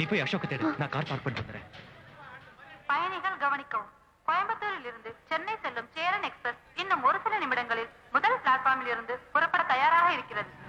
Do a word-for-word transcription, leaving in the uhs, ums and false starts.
நீ போய் அசோக் தேடு, நான் கார் பார்க் பண்ணிட்டு வந்துறேன். பயணிகள் கவனிக்கவும். கோயம்புத்தூரில் இருந்து சென்னை செல்லும் சேரன் எக்ஸ்பிரஸ் இன்னும் ஒரு சில நிமிடங்களில் முதல் பிளாட்ஃபார்மில் இருந்து புறப்பட தயாராக இருக்கிறது.